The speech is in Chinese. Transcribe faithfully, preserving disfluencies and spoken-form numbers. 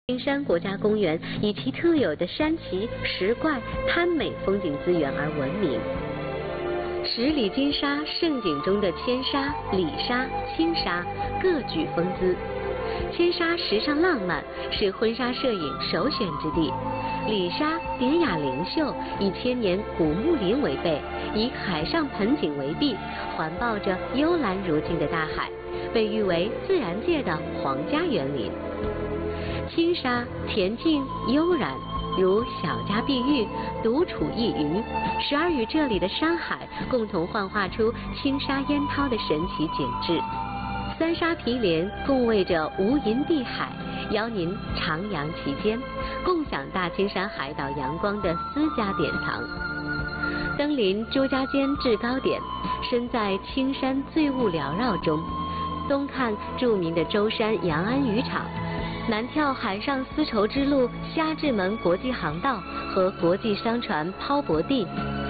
青山国家公园以其特有的山奇、石怪、滩美风景资源而闻名。十里金沙胜景中的千沙、里沙、青沙各具风姿。千沙时尚浪漫，是婚纱摄影首选之地；里沙典雅灵秀，以千年古木林为背，以海上盆景为壁，环抱着幽蓝如镜的大海，被誉为自然界的皇家园林。青沙恬静悠然，如小家碧玉，独处一隅，时而与这里的山海共同幻化出青沙烟涛的神奇景致。三沙毗连共卫着无垠碧海，邀您徜徉其间，共享大青山海岛阳光的私家典藏。登临朱家尖制高点，身在青山醉雾缭绕中，东看著名的舟山洋安渔场，南眺海上丝绸之路虾制门国际航道和国际商船抛泊地。